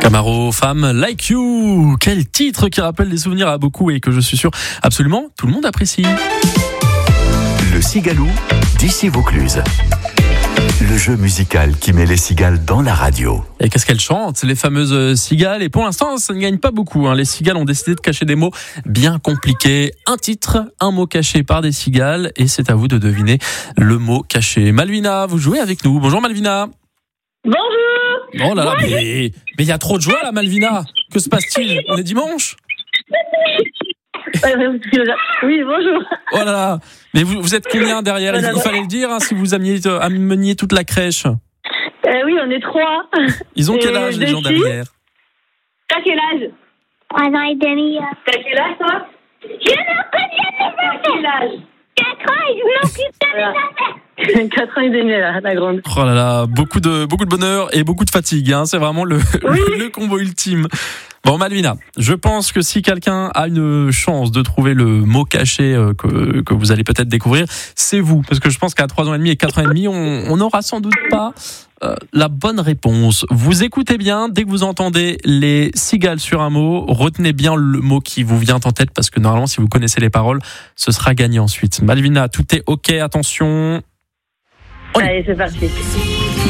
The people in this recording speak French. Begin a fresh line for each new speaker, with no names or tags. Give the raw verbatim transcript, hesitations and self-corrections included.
Camaro, Femme Like You. Quel titre qui rappelle des souvenirs à beaucoup et que je suis sûr absolument tout le monde apprécie.
Le Cigalou d'ici Vaucluse. Le jeu musical qui met les cigales dans la radio.
Et qu'est-ce qu'elles chantent, les fameuses cigales. Et pour l'instant, ça ne gagne pas beaucoup. Hein. Les cigales ont décidé de cacher des mots bien compliqués. Un titre, un mot caché par des cigales. Et c'est à vous de deviner le mot caché. Malvina, vous jouez avec nous. Bonjour Malvina.
Bonjour.
Oh là là, mais il y a trop de joie là, Malvina. Que se passe-t-il ? On est dimanche ?
Oui, bonjour.
Oh là là. Mais vous, vous êtes combien derrière ? Il, il fallait le dire hein, si vous ameniez, ameniez toute la crèche.
Euh, oui, on est trois.
Ils ont quel
Et
âge les
deux
gens
filles.
derrière ?
T'as quel âge ?
Trois ans et demi.
T'as quel âge, toi ?
Je ne connais pas
T'as quel âge ?
Quatre ans et je m'occupe de mes affaires.
Quatre ans et demi, là, la grande.
Oh là là, beaucoup de, beaucoup de bonheur et beaucoup de fatigue. Hein. C'est vraiment le,
Oui.
le, le combo ultime. Bon, Malvina, je pense que si quelqu'un a une chance de trouver le mot caché euh, que, que vous allez peut-être découvrir, c'est vous. Parce que je pense qu'à trois ans et demi et quatre ans et demi, on, on n'aura sans doute pas euh, la bonne réponse. Vous écoutez bien, dès que vous entendez les cigales sur un mot, retenez bien le mot qui vous vient en tête parce que normalement, si vous connaissez les paroles, ce sera gagné ensuite. Malvina, tout est OK, attention.
Allez, c'est parti.